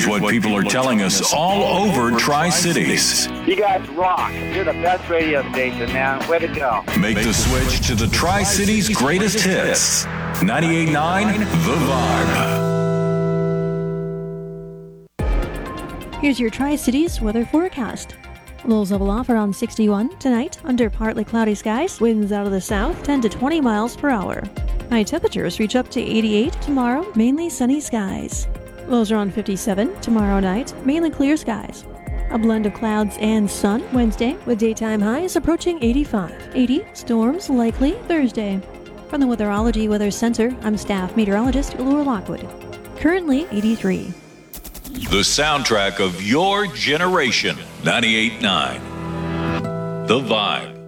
what people are telling us all over Tri-Cities. You guys rock. You're the best radio station, man. Way to go. Make the switch to the Tri-Cities greatest hits. 98.9 The Vibe. Here's your Tri-Cities weather forecast. Lows level off around 61 tonight under partly cloudy skies. Winds out of the south 10 to 20 miles per hour. High temperatures reach up to 88 tomorrow, mainly sunny skies. Lows around 57 tomorrow night, mainly clear skies. A blend of clouds and sun Wednesday with daytime highs approaching 85. 80 storms likely Thursday. From the Weatherology Weather Center, I'm staff meteorologist Laura Lockwood. Currently 83. The soundtrack of your generation. 98.9 The Vibe.